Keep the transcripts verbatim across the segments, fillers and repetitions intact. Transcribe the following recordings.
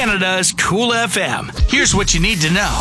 Canada's Cool F M. Here's what you need to know.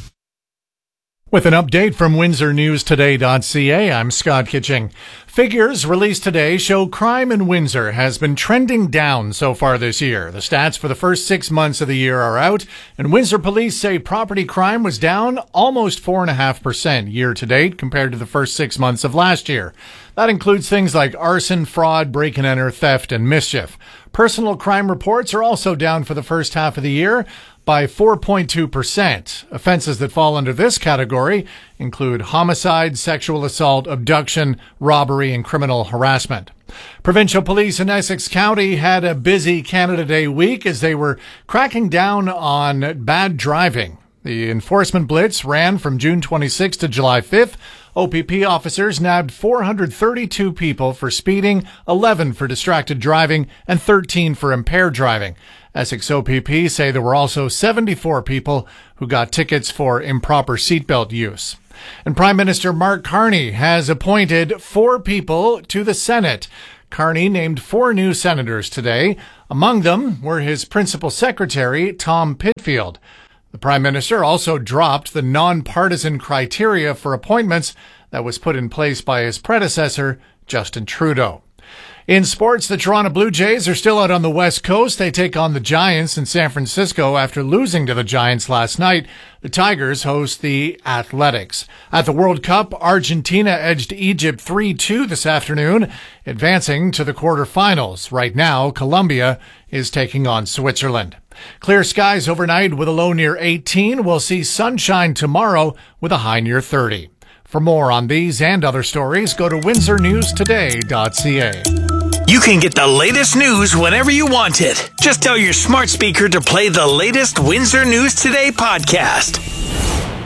With an update from Windsor News Today dot C A, I'm Scott Kitching. Figures released today show crime in Windsor has been trending down so far this year. The stats for the first six months of the year are out, and Windsor police say property crime was down almost four point five percent year to date compared to the first six months of last year. That includes things like arson, fraud, break-and-enter, theft, and mischief. Personal crime reports are also down for the first half of the year by four point two percent. Offenses that fall under this category include homicide, sexual assault, abduction, robbery, and criminal harassment. Provincial police in Essex County had a busy Canada Day week as they were cracking down on bad driving. The enforcement blitz ran from June twenty-sixth to July fifth. O P P officers nabbed four hundred thirty-two people for speeding, eleven for distracted driving, and thirteen for impaired driving. Essex O P P say there were also seventy-four people who got tickets for improper seatbelt use. And Prime Minister Mark Carney has appointed four people to the Senate. Carney named four new senators today. Among them were his principal secretary, Tom Pitfield. The Prime Minister also dropped the nonpartisan criteria for appointments that was put in place by his predecessor, Justin Trudeau. In sports, the Toronto Blue Jays are still out on the West Coast. They take on the Giants in San Francisco after losing to the Giants last night. The Tigers host the Athletics. At the World Cup, Argentina edged Egypt three two this afternoon, advancing to the quarterfinals. Right now, Colombia is taking on Switzerland. Clear skies overnight with a low near eighteen. We'll see sunshine tomorrow with a high near thirty. For more on these and other stories, go to Windsor News Today dot C A. You can get the latest news whenever you want it. Just tell your smart speaker to play the latest Windsor News Today podcast.